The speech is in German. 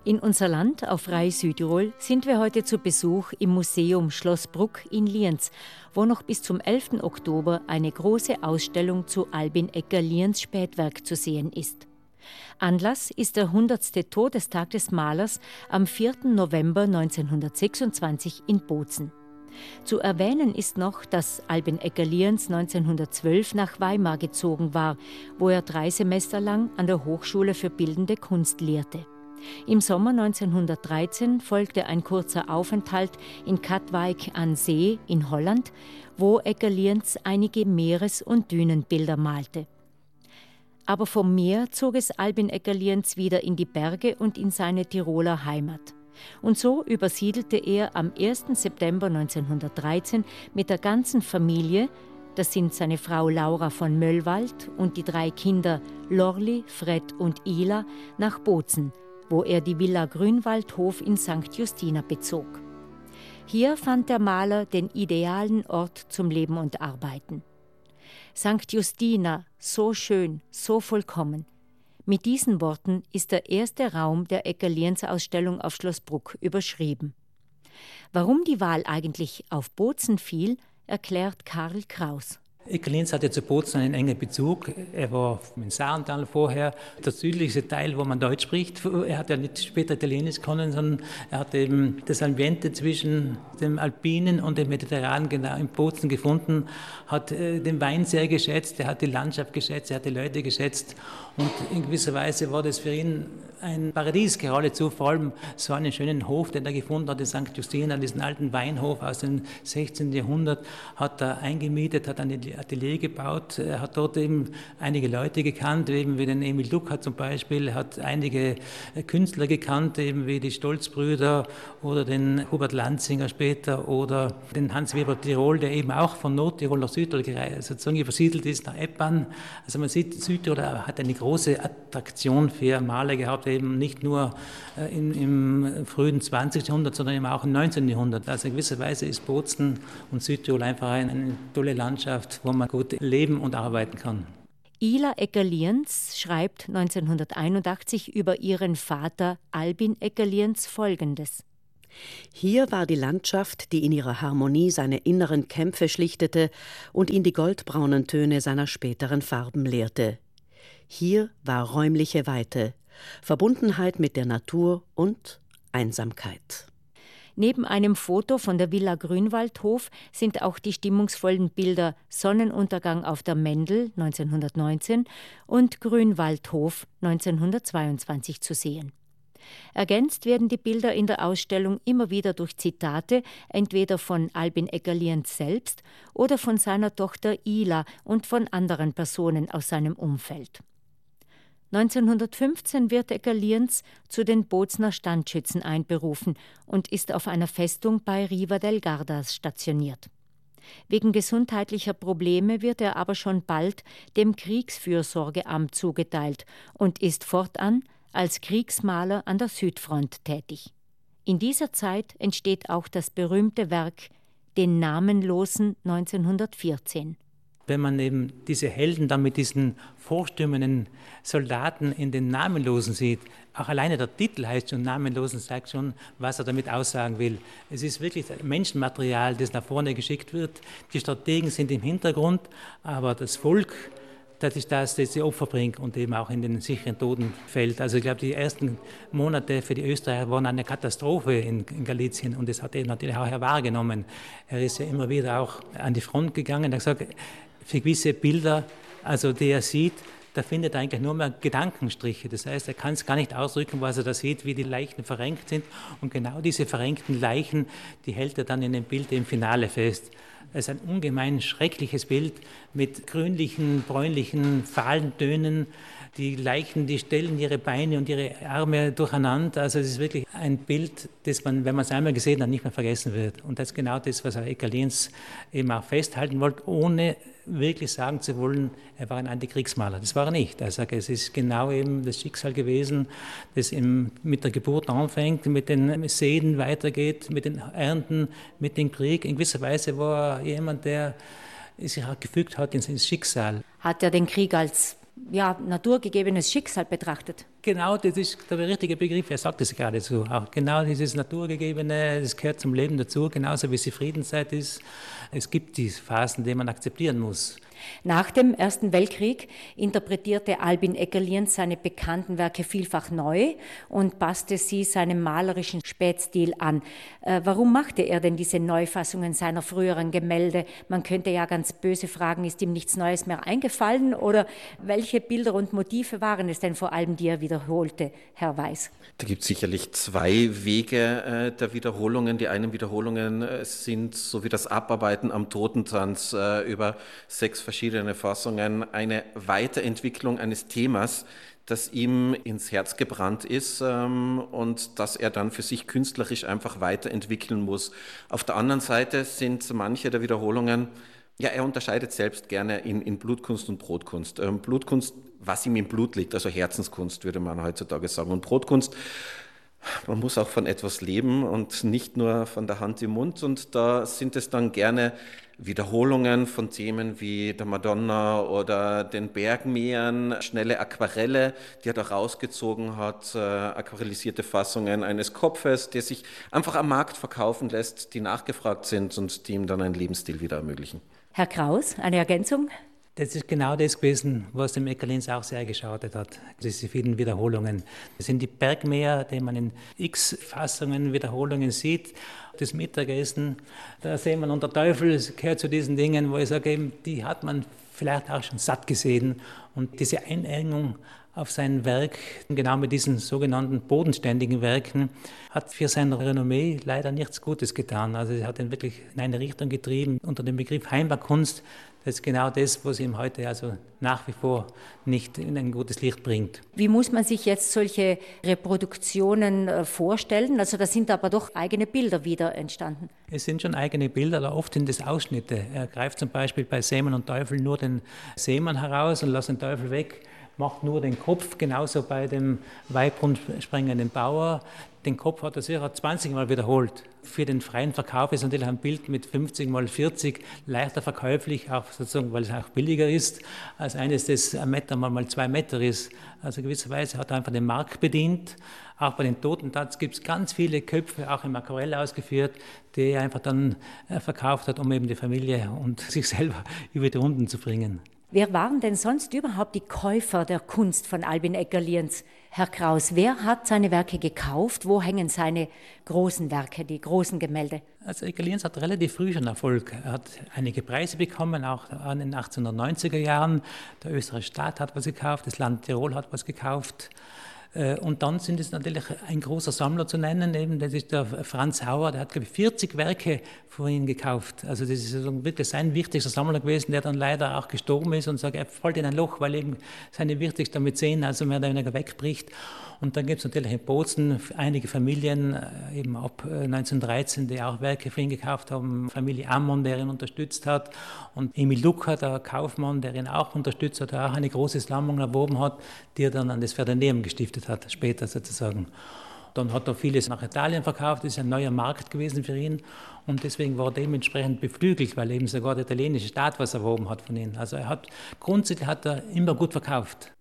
In unser Land auf Rai Südtirol sind wir heute zu Besuch im Museum Schloss Bruck in Lienz, wo noch bis zum 11. Oktober eine große Ausstellung zu Albin Egger-Lienz' Spätwerk zu sehen ist. Anlass ist der 100. Todestag des Malers am 4. November 1926 in Bozen. Zu erwähnen ist noch, dass Albin Egger-Lienz 1912 nach Weimar gezogen war, wo er 3 Semester lang an der Hochschule für Bildende Kunst lehrte. Im Sommer 1913 folgte ein kurzer Aufenthalt in Katwijk aan Zee in Holland, wo Egger-Lienz einige Meeres- und Dünenbilder malte. Aber vom Meer zog es Albin Egger-Lienz wieder in die Berge und in seine Tiroler Heimat. Und so übersiedelte er am 1. September 1913 mit der ganzen Familie, das sind seine Frau Laura von Möllwald und die 3 Kinder Lorli, Fred und Ila, nach Bozen, wo er die Villa Grünwaldhof in St. Justina bezog. Hier fand der Maler den idealen Ort zum Leben und Arbeiten. St. Justina, so schön, so vollkommen. Mit diesen Worten ist der erste Raum der Egger-Lienz-Ausstellung auf Schloss Bruck überschrieben. Warum die Wahl eigentlich auf Bozen fiel, erklärt Karl Kraus. Egger-Lienz hatte zu Bozen einen engen Bezug. Er war im Saartal vorher, der südlichste Teil, wo man Deutsch spricht. Er hat ja nicht später Italienisch können, sondern er hat eben das Ambiente zwischen dem Alpinen und dem Mediterranen genau in Bozen gefunden, hat den Wein sehr geschätzt, er hat die Landschaft geschätzt, er hat die Leute geschätzt und in gewisser Weise war das für ihn ein Paradies geradezu, vor allem so einen schönen Hof, den er gefunden hat in St. Justina, diesen alten Weinhof aus dem 16. Jahrhundert, hat er eingemietet, hat ein Atelier gebaut, er hat dort eben einige Leute gekannt, eben wie den Emil Duckert zum Beispiel, er hat einige Künstler gekannt, eben wie die Stolzbrüder oder den Hubert Lanzinger später oder den Hans Weber Tirol, der eben auch von Nordtirol nach Südtirol sozusagen übersiedelt ist nach Eppan. Also man sieht, Südtirol hat eine große Attraktion für Maler gehabt, eben nicht nur im frühen 20. Jahrhundert, sondern eben auch im 19. Jahrhundert. Also in gewisser Weise ist Bozen und Südtirol einfach eine tolle Landschaft, wo man gut leben und arbeiten kann. Ila Egger-Lienz schreibt 1981 über ihren Vater Albin Egger-Lienz Folgendes. Hier war die Landschaft, die in ihrer Harmonie seine inneren Kämpfe schlichtete und ihn die goldbraunen Töne seiner späteren Farben lehrte. Hier war räumliche Weite, Verbundenheit mit der Natur und Einsamkeit. Neben einem Foto von der Villa Grünwaldhof sind auch die stimmungsvollen Bilder Sonnenuntergang auf der Mendel 1919 und Grünwaldhof 1922 zu sehen. Ergänzt werden die Bilder in der Ausstellung immer wieder durch Zitate, entweder von Albin Egger-Lienz selbst oder von seiner Tochter Ila und von anderen Personen aus seinem Umfeld. 1915 wird Egger-Lienz zu den Bozener Standschützen einberufen und ist auf einer Festung bei Riva del Garda stationiert. Wegen gesundheitlicher Probleme wird er aber schon bald dem Kriegsfürsorgeamt zugeteilt und ist fortan als Kriegsmaler an der Südfront tätig. In dieser Zeit entsteht auch das berühmte Werk Den Namenlosen 1914. Wenn man eben diese Helden dann mit diesen vorstürmenden Soldaten in den Namenlosen sieht, auch alleine der Titel heißt schon Namenlosen, sagt schon, was er damit aussagen will. Es ist wirklich Menschenmaterial, das nach vorne geschickt wird. Die Strategen sind im Hintergrund, aber das Volk, das ist das die Opfer bringt und eben auch in den sicheren Toten fällt. Also ich glaube, die ersten Monate für die Österreicher waren eine Katastrophe in Galizien und das hat er natürlich auch wahrgenommen. Er ist ja immer wieder auch an die Front gegangen. Er hat gesagt, für gewisse Bilder, also die er sieht, da findet er eigentlich nur mehr Gedankenstriche. Das heißt, er kann es gar nicht ausdrücken, was er da sieht, wie die Leichen verrenkt sind. Und genau diese verrenkten Leichen, die hält er dann in dem Bild im Finale fest. Es ist ein ungemein schreckliches Bild mit grünlichen, bräunlichen, fahlen Tönen. Die Leichen, die stellen ihre Beine und ihre Arme durcheinander. Also es ist wirklich ein Bild, das man, wenn man es einmal gesehen hat, nicht mehr vergessen wird. Und das ist genau das, was Egger-Lienz eben auch festhalten wollte, ohne wirklich sagen zu wollen, er war ein Antikriegsmaler. Das war er nicht. Er sagt, es ist genau eben das Schicksal gewesen, das mit der Geburt anfängt, mit den Säen weitergeht, mit den Ernten, mit dem Krieg. In gewisser Weise war er jemand, der sich auch gefügt hat in sein Schicksal. Hat er den Krieg als naturgegebenes Schicksal betrachtet? Genau, das ist der richtige Begriff, er sagt es geradezu. Auch genau dieses Naturgegebene, das gehört zum Leben dazu, genauso wie es die Friedenszeit ist. Es gibt diese Phasen, die man akzeptieren muss. Nach dem Ersten Weltkrieg interpretierte Albin Egger-Lienz seine bekannten Werke vielfach neu und passte sie seinem malerischen Spätstil an. Warum machte er denn diese Neufassungen seiner früheren Gemälde? Man könnte ja ganz böse fragen, ist ihm nichts Neues mehr eingefallen? Oder welche Bilder und Motive waren es denn vor allem, die er wiederholte, Herr Weiß? Da gibt es sicherlich zwei Wege der Wiederholungen. Die einen Wiederholungen sind, so wie das Abarbeiten am Totentanz über 6 verschiedene Fassungen, eine Weiterentwicklung eines Themas, das ihm ins Herz gebrannt ist und das er dann für sich künstlerisch einfach weiterentwickeln muss. Auf der anderen Seite sind manche der Wiederholungen, ja, er unterscheidet selbst gerne in Blutkunst und Brotkunst. Blutkunst, was ihm im Blut liegt, also Herzenskunst, würde man heutzutage sagen. Und Brotkunst, man muss auch von etwas leben und nicht nur von der Hand im Mund. Und da sind es dann gerne Wiederholungen von Themen wie der Madonna oder den Bergmeeren, schnelle Aquarelle, die er da rausgezogen hat, aquarellisierte Fassungen eines Kopfes, der sich einfach am Markt verkaufen lässt, die nachgefragt sind und die ihm dann einen Lebensstil wieder ermöglichen. Herr Kraus, eine Ergänzung? Das ist genau das gewesen, was dem Egger-Lienz auch sehr geschadet hat. Diese vielen Wiederholungen. Das sind die Bergmäher, die man in x-Fassungen, Wiederholungen sieht. Das Mittagessen, da sehen wir unter Teufel, das gehört zu diesen Dingen, wo ich sage, eben, die hat man vielleicht auch schon satt gesehen. Und diese Einengung auf sein Werk, genau mit diesen sogenannten bodenständigen Werken, hat für sein Renommee leider nichts Gutes getan. Also er hat ihn wirklich in eine Richtung getrieben unter dem Begriff Heimbahnkunst. Das ist genau das, was ihm heute also nach wie vor nicht in ein gutes Licht bringt. Wie muss man sich jetzt solche Reproduktionen vorstellen? Also da sind aber doch eigene Bilder wieder entstanden. Es sind schon eigene Bilder, aber oft sind es Ausschnitte. Er greift zum Beispiel bei Seemann und Teufel nur den Seemann heraus und lässt den Teufel weg, macht nur den Kopf, genauso bei dem weitgrundsprengenden Bauer. Den Kopf hat er sicher 20 Mal wiederholt. Für den freien Verkauf ist natürlich ein Bild mit 50 mal 40 leichter verkäuflich, auch sozusagen, weil es auch billiger ist, als eines, das 1 Meter mal 2 Meter ist. Also gewisserweise hat er einfach den Markt bedient. Auch bei den Totentanz gibt es ganz viele Köpfe, auch im Aquarell ausgeführt, die er einfach dann verkauft hat, um eben die Familie und sich selber über die Runden zu bringen. Wer waren denn sonst überhaupt die Käufer der Kunst von Albin Egger-Lienz? Herr Kraus, wer hat seine Werke gekauft? Wo hängen seine großen Werke, die großen Gemälde? Also Egger-Lienz hat relativ früh schon Erfolg. Er hat einige Preise bekommen, auch in den 1890er Jahren. Der österreichische Staat hat was gekauft, das Land Tirol hat was gekauft. Und dann sind es natürlich ein großer Sammler zu nennen, eben, das ist der Franz Hauer, der hat, glaube ich, 40 Werke von ihm gekauft. Also das ist wirklich sein wichtigster Sammler gewesen, der dann leider auch gestorben ist und sagt, er fällt in ein Loch, weil eben seine wichtigsten Mäzen also mehr oder weniger wegbricht. Und dann gibt es natürlich in Bozen einige Familien, eben ab 1913, die auch Werke für ihn gekauft haben. Familie Ammon, der ihn unterstützt hat. Und Emil Lucker, der Kaufmann, der ihn auch unterstützt hat, der auch eine große Sammlung erworben hat, die er dann an das Ferdaneum gestiftet hat, später sozusagen. Dann hat er vieles nach Italien verkauft, das ist ein neuer Markt gewesen für ihn. Und deswegen war er dementsprechend beflügelt, weil eben sogar der italienische Staat was erworben hat von ihm. Also grundsätzlich hat er immer gut verkauft.